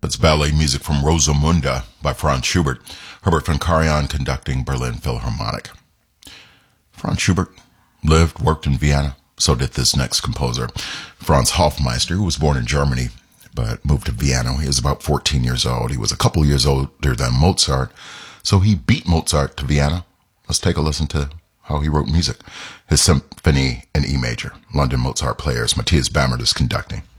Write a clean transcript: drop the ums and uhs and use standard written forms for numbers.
That's ballet music from Rosamunda by Franz Schubert. Herbert von Karajan conducting Berlin Philharmonic. Franz Schubert lived, worked in Vienna. So did this next composer, Franz Hofmeister, who was born in Germany but moved to Vienna. He was about 14 years old. He was a couple years older than Mozart, so he beat Mozart to Vienna. Let's take a listen to how he wrote music. His Symphony in E major. London Mozart Players. Matthias Bammert is conducting.